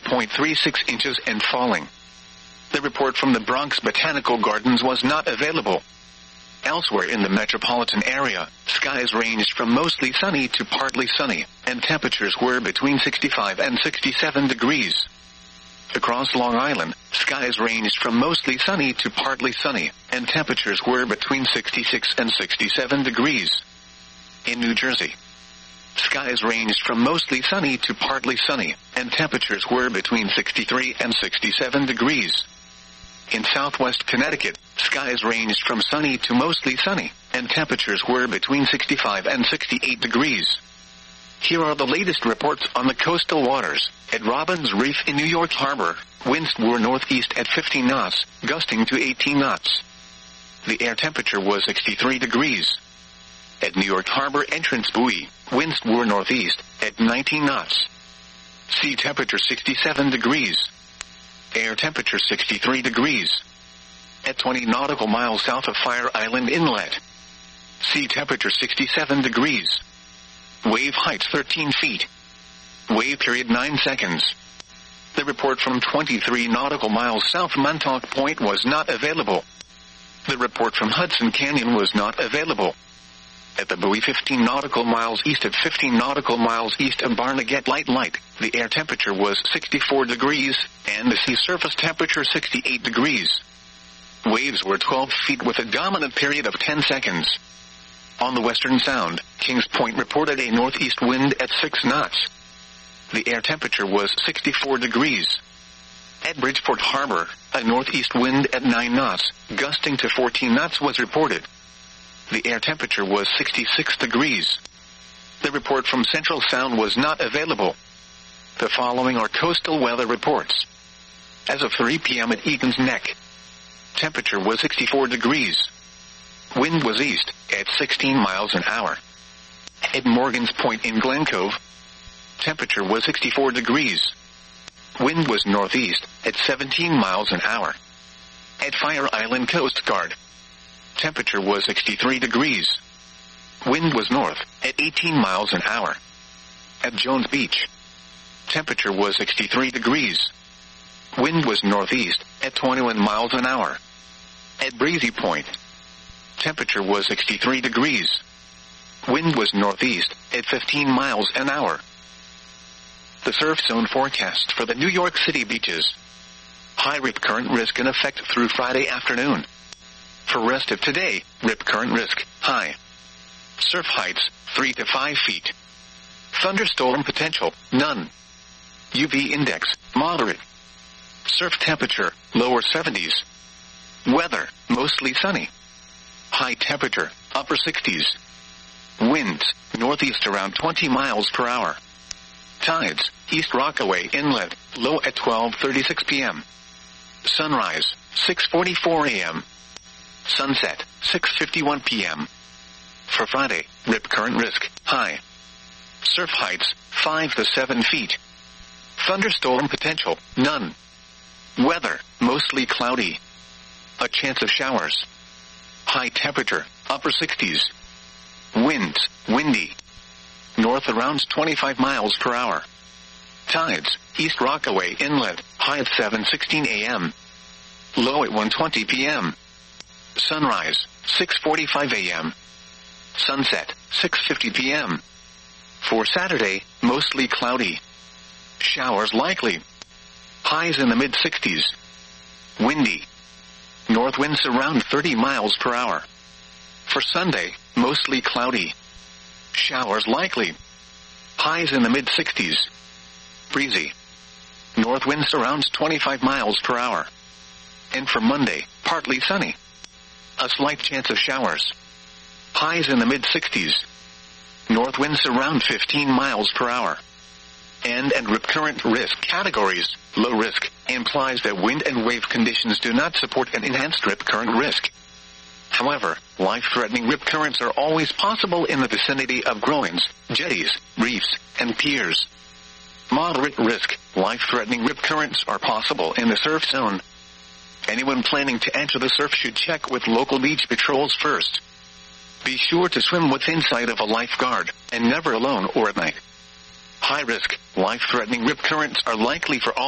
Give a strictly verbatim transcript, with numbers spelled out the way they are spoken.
point three six inches and falling. The report from the Bronx Botanical Gardens was not available. Elsewhere in the metropolitan area, skies ranged from mostly sunny to partly sunny, and temperatures were between sixty-five and sixty-seven degrees. Across Long Island, skies ranged from mostly sunny to partly sunny, and temperatures were between sixty-six and sixty-seven degrees. In New Jersey, skies ranged from mostly sunny to partly sunny, and temperatures were between sixty-three and sixty-seven degrees. In southwest Connecticut, skies ranged from sunny to mostly sunny, and temperatures were between sixty-five and sixty-eight degrees. Here are the latest reports on the coastal waters. At Robbins Reef in New York Harbor, winds were northeast at fifteen knots, gusting to eighteen knots. The air temperature was sixty-three degrees. At New York Harbor Entrance Buoy, winds were northeast at nineteen knots. Sea temperature sixty-seven degrees. Air temperature sixty-three degrees. At twenty nautical miles south of Fire Island Inlet, sea temperature sixty-seven degrees. Wave height thirteen feet. Wave period nine seconds. The report from twenty-three nautical miles south Montauk Point was not available. The report from Hudson Canyon was not available. At the buoy fifteen nautical miles east of fifteen nautical miles east of Barnegat Light Light, the air temperature was sixty-four degrees, and the sea surface temperature sixty-eight degrees. Waves were twelve feet with a dominant period of ten seconds. On the Western Sound, Kings Point reported a northeast wind at six knots. The air temperature was sixty-four degrees. At Bridgeport Harbor, a northeast wind at nine knots, gusting to fourteen knots was reported. The air temperature was sixty-six degrees. The report from Central Sound was not available. The following are coastal weather reports. As of three p.m. at Egan's Neck, temperature was sixty-four degrees. Wind was east at sixteen miles an hour. At Morgan's Point in Glen Cove, temperature was sixty-four degrees. Wind was northeast at seventeen miles an hour. At Fire Island Coast Guard, temperature was sixty-three degrees. Wind was north at eighteen miles an hour. At Jones Beach, temperature was sixty-three degrees. Wind was northeast at twenty-one miles an hour. At Breezy Point, temperature was sixty-three degrees. Wind was northeast at fifteen miles an hour. The surf zone forecast for the New York City beaches. High rip current risk in effect through Friday afternoon. For rest of today, rip current risk, high. Surf heights, three to five feet. Thunderstorm potential, none. U V index, moderate. Surf temperature, lower seventies. Weather, mostly sunny. High temperature, upper sixties. Winds, northeast around twenty miles per hour. Tides, East Rockaway Inlet, low at twelve thirty-six p.m. Sunrise, six forty-four a.m. Sunset, six fifty-one p.m. For Friday, rip current risk, high. Surf heights, five to seven feet. Thunderstorm potential, none. Weather, mostly cloudy. A chance of showers. High temperature, upper sixties. Winds, windy. North around twenty-five miles per hour. Tides, East Rockaway Inlet, high at seven sixteen a.m. Low at one twenty p.m. Sunrise, six forty-five a.m. Sunset, six fifty p.m. For Saturday, mostly cloudy. Showers likely. Highs in the mid-sixties. Windy. North winds around thirty miles per hour. For Sunday, mostly cloudy. Showers likely. Highs in the mid-sixties. Breezy. North winds around twenty-five miles per hour. And for Monday, partly sunny. A slight chance of showers. Highs in the mid-sixties. North winds around fifteen miles per hour. And and rip current risk categories. Low risk implies that wind and wave conditions do not support an enhanced rip current risk. However, life-threatening rip currents are always possible in the vicinity of groins, jetties, reefs, and piers. Moderate risk, life-threatening rip currents are possible in the surf zone. Anyone planning to enter the surf should check with local beach patrols first. Be sure to swim within sight of a lifeguard, and never alone or at night. High risk, life-threatening rip currents are likely for all